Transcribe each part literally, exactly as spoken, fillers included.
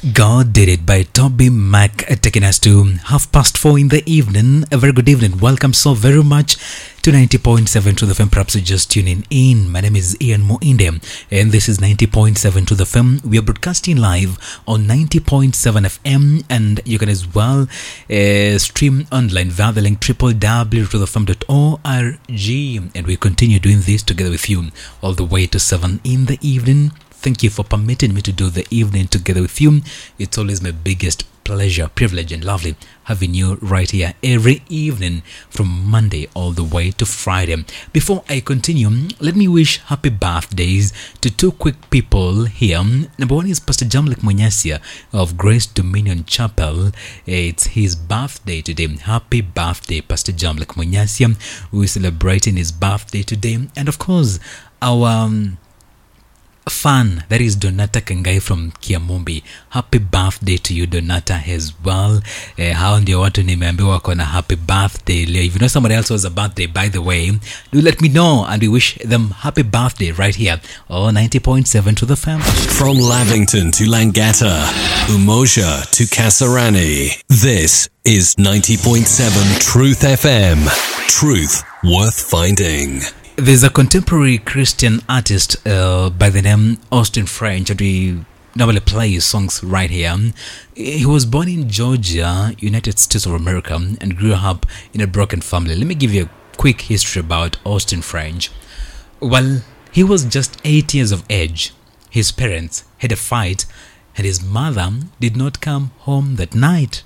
God Did It by Toby Mac, taking us to half past four in the evening. A very good evening. Welcome so very much to ninety point seven to the F M. Perhaps you're just tuning in. My name is Ian Moinde, and this is ninety point seven to the F M. We are broadcasting live on ninety point seven F M, and you can as well uh, stream online via the link w w w dot to the f m dot org. And we continue doing this together with you all the way to seven in the evening. Thank you for permitting me to do the evening together with you. It's always my biggest pleasure, privilege, and lovely having you right here every evening from Monday all the way to Friday. Before I continue, let me wish happy birthdays to two quick people here. Number one is Pastor Jamlik Munyasia of Grace Dominion Chapel. It's his birthday today. Happy birthday, Pastor Jamlik Munyasia. We're celebrating his birthday today. And of course, our... Um, fan, that is Donata Kangai from Kiamumbi. Happy birthday to you, Donata, as well. Uh, hao ndio watu nimeambiwa wako na happy birthday leo. If you know somebody else who has a birthday, by the way, do let me know, and we wish them happy birthday right here on ninety point seven to the family. From Lavington to Langata, Umosha to Kasarani, this is ninety point seven Truth F M. Truth worth finding. There's a contemporary Christian artist uh, by the name Austin French, and we normally play his songs right here. He was born in Georgia, United States of America, and grew up in a broken family. Let me give you a quick history about Austin French. Well, he was just eight years of age. His parents had a fight, and his mother did not come home that night.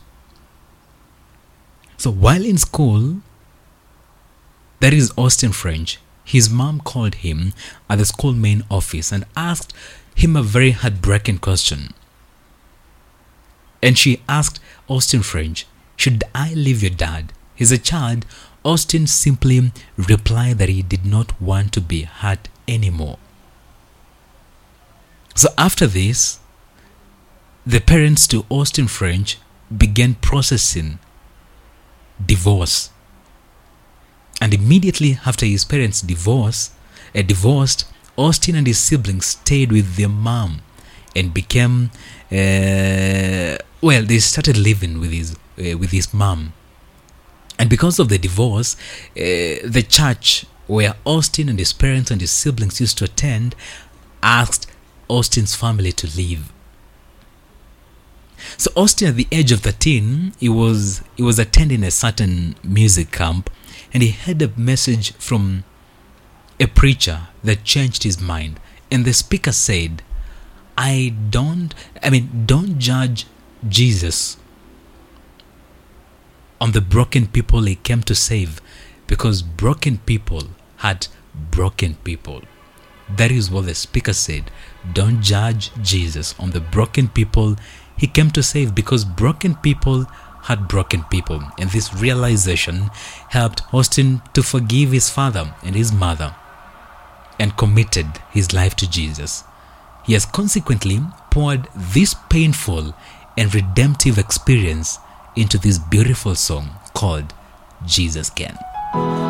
So while in school, that is Austin French, his mom called him at the school main office and asked him a very heartbreaking question. And she asked Austin French, "Should I leave your dad?" As a child, Austin simply replied that he did not want to be hurt anymore. So after this, the parents to Austin French began processing divorce. And immediately after his parents' divorce, uh, divorced, Austin and his siblings stayed with their mom and became, uh, well, they started living with his uh, with his mom. And because of the divorce, uh, the church where Austin and his parents and his siblings used to attend asked Austin's family to leave. So Austin, at the age of thirteen, he was he was attending a certain music camp, and he heard a message from a preacher that changed his mind. And the speaker said, I don't, I mean, don't judge Jesus on the broken people he came to save, because broken people had broken people. That is what the speaker said. Don't judge Jesus on the broken people he came to save, because broken people had broken people. And this realization helped Austin to forgive his father and his mother and committed his life to Jesus. He has consequently poured this painful and redemptive experience into this beautiful song called Jesus Can.